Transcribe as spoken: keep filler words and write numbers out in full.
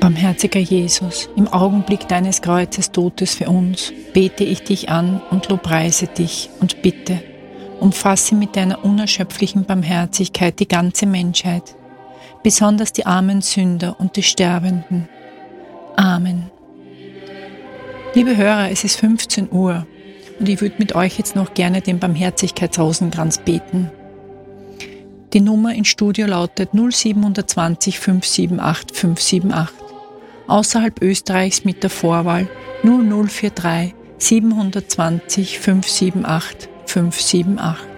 Barmherziger Jesus, im Augenblick deines Kreuzes Todes für uns, bete ich dich an und lobpreise dich und bitte, umfasse mit deiner unerschöpflichen Barmherzigkeit die ganze Menschheit, besonders die armen Sünder und die Sterbenden. Amen. Liebe Hörer, es ist fünfzehn Uhr und ich würde mit euch jetzt noch gerne den Barmherzigkeitsrosenkranz beten. Die Nummer ins Studio lautet null sieben zwei null fünf sieben acht fünf sieben acht. Außerhalb Österreichs mit der Vorwahl null null vier drei sieben zwei null fünf sieben acht fünf sieben acht.